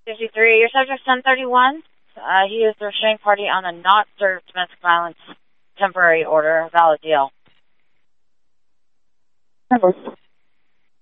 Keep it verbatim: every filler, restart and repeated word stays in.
fifty-three, your subject's ten thirty-one. Uh, he is the restraining party on the not served domestic violence temporary order. Valid deal. Number.